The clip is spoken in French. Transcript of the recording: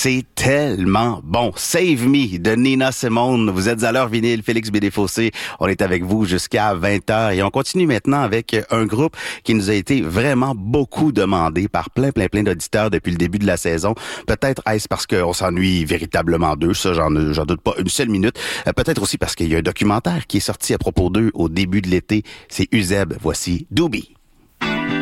c'est tellement bon. Save Me de Nina Simone. Vous êtes à l'heure vinyle, Félix Bédéfossé. On est avec vous jusqu'à 20h et on continue maintenant avec un groupe qui nous a été vraiment beaucoup demandé par plein d'auditeurs depuis le début de la saison. Peut-être est-ce parce qu'on s'ennuie véritablement d'eux, ça j'en doute pas une seule minute. Peut-être aussi parce qu'il y a un documentaire qui est sorti à propos d'eux au début de l'été. C'est Uzeb. Voici Doobie.